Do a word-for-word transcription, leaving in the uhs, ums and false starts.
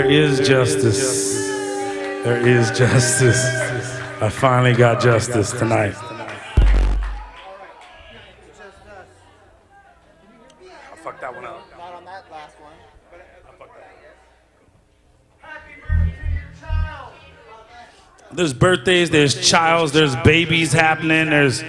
is justice. There is justice. I finally got justice tonight. I fucked that one up. Not on that last one. I fucked that. There's birthdays, there's childs, there's babies happening, there's